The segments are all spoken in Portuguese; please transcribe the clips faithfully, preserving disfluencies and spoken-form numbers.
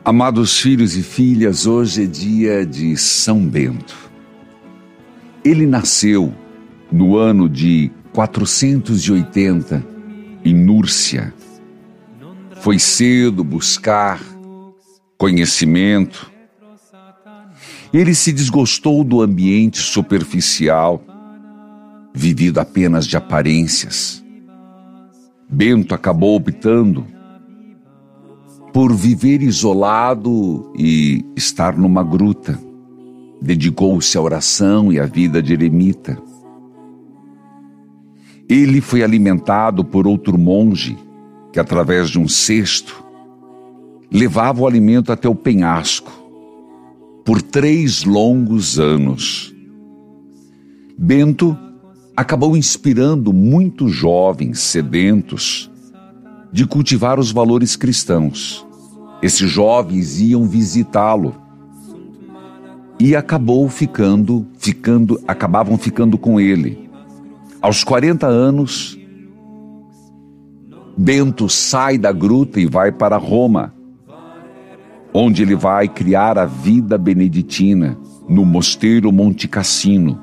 Amados filhos e filhas, hoje é dia de São Bento. Ele nasceu no ano de quatrocentos e oitenta em Núrcia. Foi cedo buscar conhecimento. Ele se desgostou do ambiente superficial, vivido apenas de aparências. Bento acabou optando por viver isolado e estar numa gruta. Dedicou-se à oração e à vida de eremita. Ele foi alimentado por outro monge que, através de um cesto, levava o alimento até o penhasco por três longos anos. Bento acabou inspirando muitos jovens sedentos de cultivar os valores cristãos. Esses jovens iam visitá-lo e acabou ficando, ficando, acabavam ficando com ele. Aos quarenta anos, Bento sai da gruta e vai para Roma, onde ele vai criar a vida beneditina no mosteiro Monte Cassino.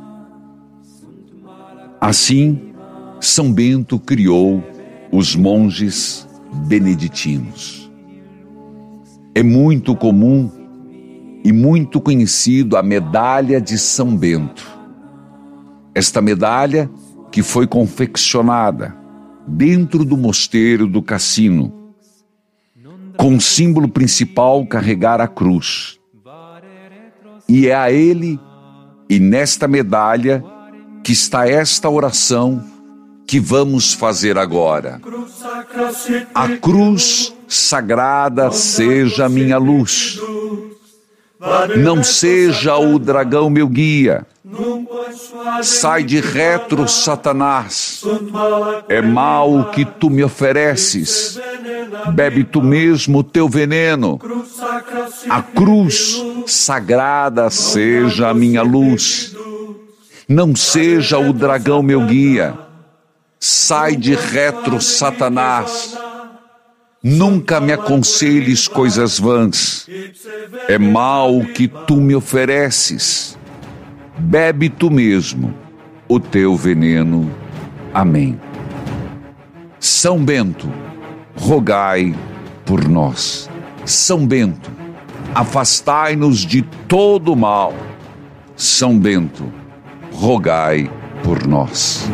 Assim, São Bento criou os monges beneditinos. É muito comum e muito conhecido a medalha de São Bento. Esta medalha que foi confeccionada dentro do mosteiro do Cassino, com o símbolo principal carregar a cruz. E é a ele e nesta medalha que está esta oração que vamos fazer agora. A cruz sagrada seja a minha luz. Não seja o dragão meu guia. Sai de retro, Satanás. É mal o que tu me ofereces. Bebe tu mesmo o teu veneno. A cruz sagrada seja a minha luz. Não seja o dragão meu guia. Sai de retro, Satanás. Nunca me aconselhes coisas vãs. É mal o que tu me ofereces. Bebe tu mesmo o teu veneno. Amém. São Bento, rogai por nós. São Bento, afastai-nos de todo o mal. São Bento, rogai por nós.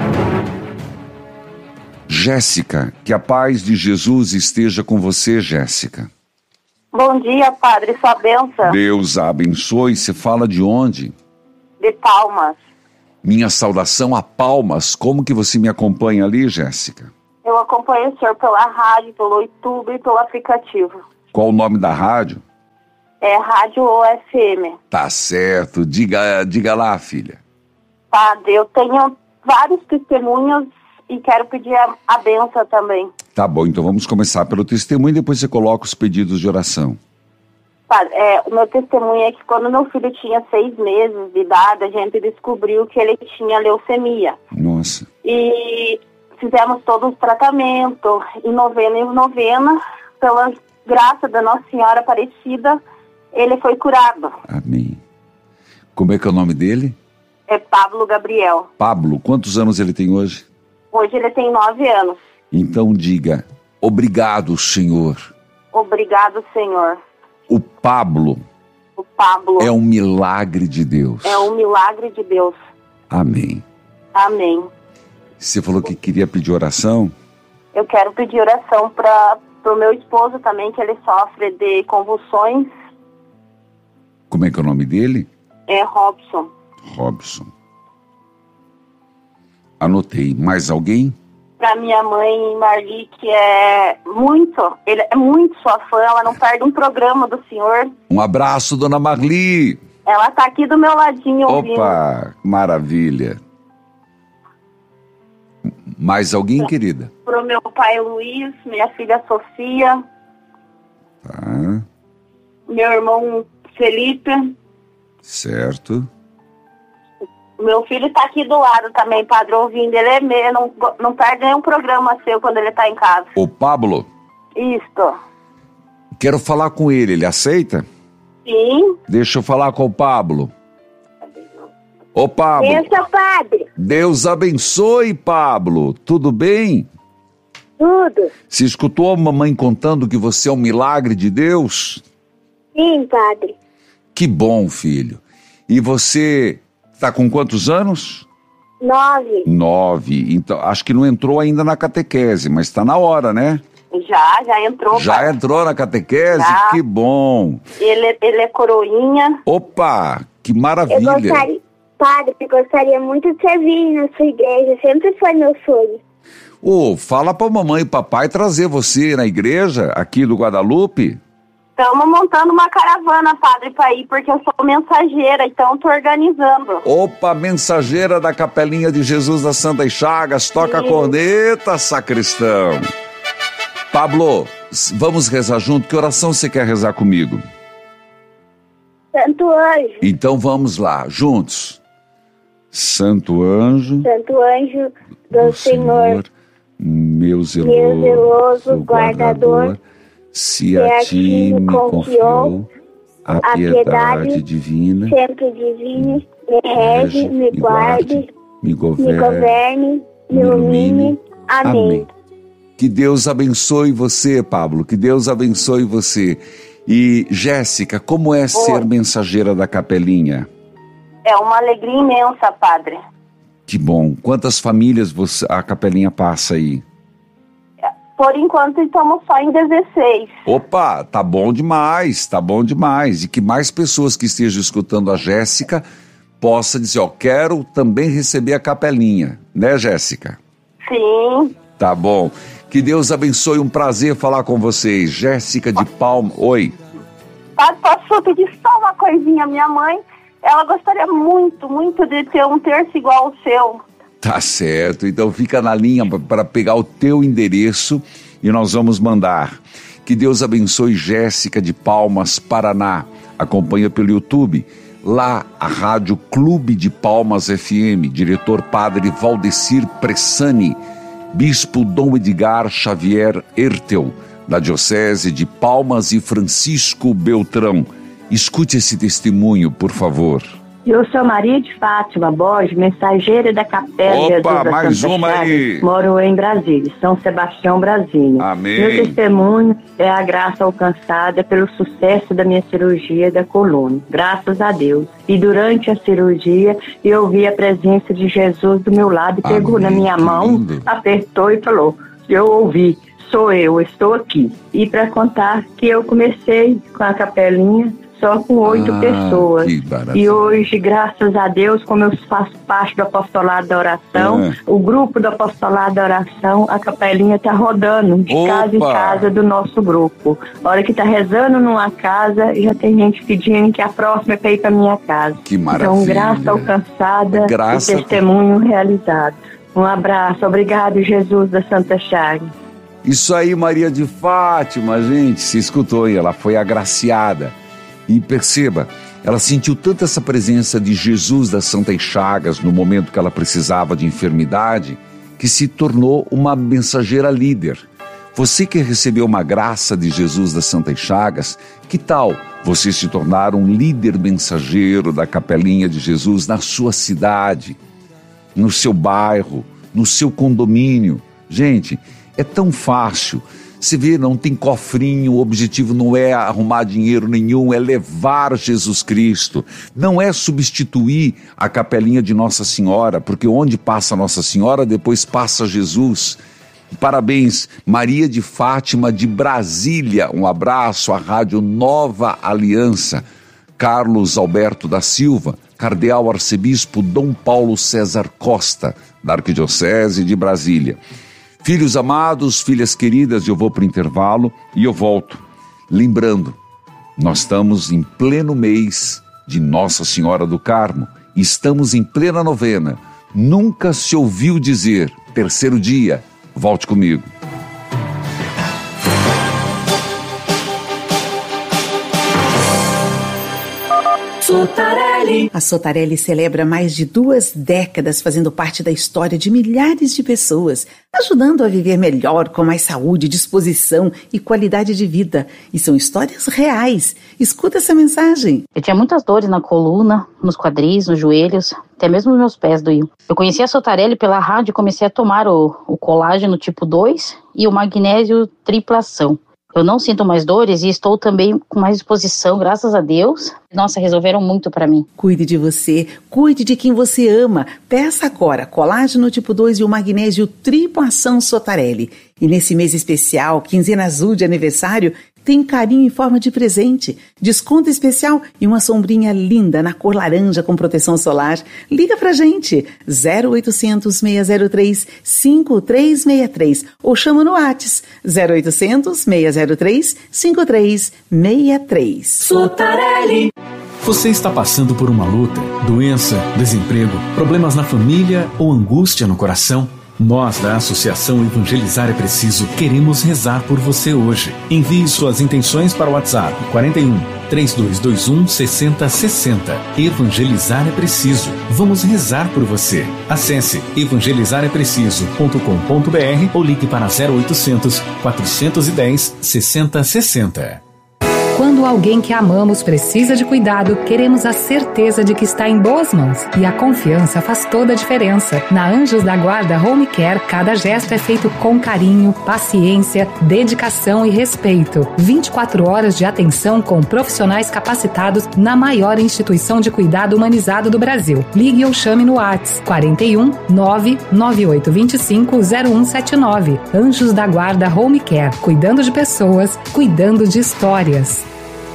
Jéssica, que a paz de Jesus esteja com você, Jéssica. Bom dia, padre, sua bênção. Deus a abençoe. Você fala de onde? De Palmas. Minha saudação a Palmas. Como que você me acompanha ali, Jéssica? Eu acompanho o senhor pela rádio, pelo YouTube e pelo aplicativo. Qual o nome da rádio? É Rádio O F M. Tá certo. Diga, diga lá, filha. Padre, eu tenho vários testemunhos e quero pedir a, a bênção também. Tá bom, então vamos começar pelo testemunho e depois você coloca os pedidos de oração. Padre, é, o meu testemunho é que quando meu filho tinha seis meses de idade, a gente descobriu que ele tinha leucemia. Nossa. E fizemos todo o tratamento, em novena em novena, pela graça da Nossa Senhora Aparecida, ele foi curado. Amém. Como é que é o nome dele? É Pablo Gabriel. Pablo, quantos anos ele tem hoje? Hoje ele tem nove anos. Então diga, obrigado, Senhor. Obrigado, Senhor. O Pablo, o Pablo é um milagre de Deus. É um milagre de Deus. Amém. Amém. Você falou que queria pedir oração? Eu quero pedir oração para o meu esposo também, que ele sofre de convulsões. Como é que é o nome dele? É Robson. Robson. Anotei. Mais alguém? Para minha mãe Marli, que é muito, ele é muito sua fã, ela não perde um programa do senhor. Um abraço, dona Marli. Ela tá aqui do meu ladinho ouvindo. Opa, maravilha. Mais alguém, é. querida? Pro meu pai Luiz, minha filha Sofia. Tá. Meu irmão Felipe. Certo. Meu filho tá aqui do lado também, padre, ouvindo. Ele é meio, não, não perde nenhum programa seu quando ele tá em casa. O Pablo? Isto. Quero falar com ele, ele aceita? Sim. Deixa eu falar com o Pablo. Ô Pablo. Benção, padre. Deus abençoe, Pablo. Tudo bem? Tudo. Você escutou a mamãe contando que você é um milagre de Deus? Sim, padre. Que bom, filho. E você está com quantos anos? Nove. Nove. Então, acho que não entrou ainda na catequese, mas está na hora, né? Já, já entrou. Já padre. entrou na catequese? Já. Que bom. Ele, ele é coroinha. Opa, que Eu maravilha. gostaria, padre, eu gostaria muito de servir na sua igreja, sempre foi meu sonho. Ô, fala pra mamãe e papai trazer você na igreja aqui do Guadalupe. Estamos montando uma caravana, padre, para ir, porque eu sou mensageira, então estou organizando. Opa, mensageira da Capelinha de Jesus das Santas Chagas, toca a Sim. corneta, sacristão. Pablo, s- vamos rezar junto? Que oração você quer rezar comigo? Santo anjo, Então vamos lá, juntos. Santo anjo santo anjo do, Senhor, meu zeloso, meu zeloso guardador, guardador, se a ti me confiou a a piedade piedade divina, sempre divino, me rege, me guarde, me me governe. governe, me ilumine. Amém. Que Deus abençoe você, Pablo, que Deus abençoe você. E, Jéssica, como é ser mensageira da Capelinha? É uma alegria imensa, padre. Que bom. Quantas famílias você, a Capelinha passa aí? Por enquanto, estamos só em dezesseis. Opa, tá bom demais, tá bom demais. E que mais pessoas que estejam escutando a Jéssica possa dizer, ó, quero também receber a Capelinha, né, Jéssica? Sim. Tá bom. Que Deus abençoe, um prazer falar com vocês. Jéssica de Palma, oi. Padre, posso pedir só uma coisinha? Minha mãe, ela gostaria muito, muito de ter um terço igual ao seu. Tá certo, então fica na linha para pegar o teu endereço e nós vamos mandar. Que Deus abençoe Jéssica de Palmas, Paraná. Acompanha pelo YouTube. Lá, a Rádio Clube de Palmas F M, diretor Padre Valdecir Pressani, Bispo Dom Edgar Xavier Ertel, da Diocese de Palmas e Francisco Beltrão. Escute esse testemunho, por favor. Eu sou Maria de Fátima Borges, mensageira da Capela Opa, de Jesus da mais Santa uma Chagas. aí. Moro em Brasília, São Sebastião, Brasília. Amém. Meu testemunho é a graça alcançada pelo sucesso da minha cirurgia da coluna, graças a Deus. E durante a cirurgia, eu vi a presença de Jesus do meu lado, e pegou Amém, na minha que mão, lindo. apertou e falou, eu ouvi, sou eu, estou aqui. E para contar que eu comecei com a capelinha, só com oito Ah, pessoas. que maravilha. E hoje, graças a Deus, como eu faço parte do apostolado da oração, É. o grupo do apostolado da oração, a capelinha está rodando de Opa! casa em casa do nosso grupo. A hora que está rezando numa casa, já tem gente pedindo que a próxima é para ir para minha casa. Que maravilha. Então, graça alcançada Graça- e testemunho realizado. Um abraço. Obrigado, Jesus da Santa Chagas. Isso aí, Maria de Fátima, gente, se escutou aí, ela foi agraciada. E perceba, ela sentiu tanto essa presença de Jesus das Santas Chagas no momento que ela precisava de enfermidade, que se tornou uma mensageira líder. Você que recebeu uma graça de Jesus das Santas Chagas, que tal você se tornar um líder mensageiro da Capelinha de Jesus na sua cidade, no seu bairro, no seu condomínio? Gente, é tão fácil. Você vê, não tem cofrinho, o objetivo não é arrumar dinheiro nenhum, é levar Jesus Cristo. Não é substituir a capelinha de Nossa Senhora, porque onde passa Nossa Senhora, depois passa Jesus. Parabéns, Maria de Fátima de Brasília. Um abraço à Rádio Nova Aliança. Carlos Alberto da Silva, Cardeal Arcebispo Dom Paulo César Costa, da Arquidiocese de Brasília. Filhos amados, filhas queridas, eu vou para o intervalo e eu volto. Lembrando, nós estamos em pleno mês de Nossa Senhora do Carmo, estamos em plena novena. Nunca se ouviu dizer, terceiro dia, volte comigo. Sotarelli. A Sotarelli celebra mais de duas décadas fazendo parte da história de milhares de pessoas, ajudando a viver melhor, com mais saúde, disposição e qualidade de vida. E são histórias reais. Escuta essa mensagem. Eu tinha muitas dores na coluna, nos quadris, nos joelhos, até mesmo nos meus pés doíam. Eu conheci a Sotarelli pela rádio e comecei a tomar o, o colágeno tipo dois e o magnésio triplação. Eu não sinto mais dores e estou também com mais disposição, graças a Deus. Nossa, resolveram muito para mim. Cuide de você, cuide de quem você ama. Peça agora colágeno tipo dois e o magnésio tripla ação Sotarelli. E nesse mês especial, quinzena azul de aniversário, tem carinho em forma de presente, desconto especial e uma sombrinha linda na cor laranja com proteção solar. Liga pra gente, zero oitocentos, seis zero três, cinco três seis três ou chama no WhatsApp, zero oitocentos, seis zero três, cinco três seis três. Sotarelli. Você está passando por uma luta, doença, desemprego, problemas na família ou angústia no coração? Nós, da Associação Evangelizar é Preciso, queremos rezar por você hoje. Envie suas intenções para o WhatsApp quarenta e um, três dois dois um, seis zero seis zero. Evangelizar é Preciso. Vamos rezar por você. Acesse evangelizar é preciso ponto com ponto b r ou ligue para zero oitocentos, quatrocentos e dez, sessenta sessenta. Quando alguém que amamos precisa de cuidado, queremos a certeza de que está em boas mãos. E a confiança faz toda a diferença. Na Anjos da Guarda Home Care, cada gesto é feito com carinho, paciência, dedicação e respeito. vinte e quatro horas de atenção com profissionais capacitados na maior instituição de cuidado humanizado do Brasil. Ligue ou chame no WhatsApp quarenta e um, nove nove oito dois cinco, zero um sete nove. Anjos da Guarda Home Care, cuidando de pessoas, cuidando de histórias.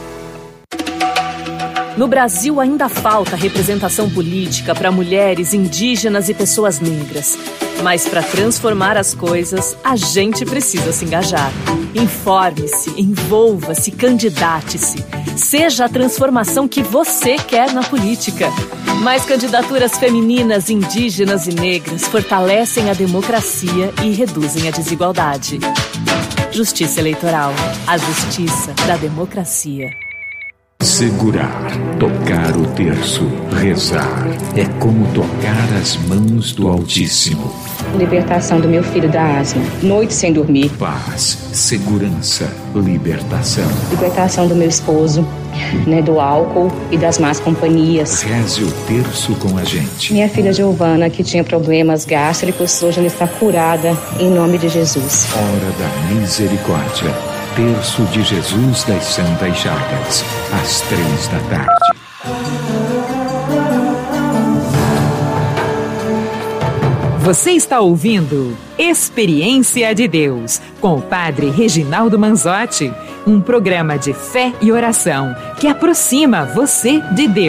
No Brasil ainda falta representação política para mulheres, indígenas e pessoas negras. Mas para transformar as coisas, a gente precisa se engajar. Informe-se, envolva-se, candidate-se. Seja a transformação que você quer na política. Mais candidaturas femininas, indígenas e negras fortalecem a democracia e reduzem a desigualdade. Justiça Eleitoral. A justiça da democracia. Segurar, tocar o terço, rezar, é como tocar as mãos do Altíssimo. Libertação do meu filho da asma, noite sem dormir. Paz, segurança, libertação. Libertação do meu esposo, né, do álcool e das más companhias. Reze o terço com a gente. Minha filha Giovana, que tinha problemas gástricos, hoje ela está curada, em nome de Jesus. Hora da misericórdia. Terço de Jesus das Santas Chagas, às três da tarde. Você está ouvindo Experiência de Deus, com o Padre Reginaldo Manzotti, um programa de fé e oração que aproxima você de Deus.